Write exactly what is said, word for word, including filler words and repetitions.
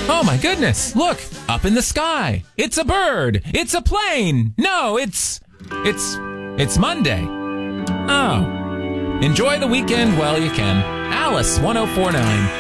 Oh my goodness, look, up in the sky. It's a bird. It's a plane. No, it's, it's, it's Monday. Oh. Enjoy the weekend while you can. Alice, one oh four nine.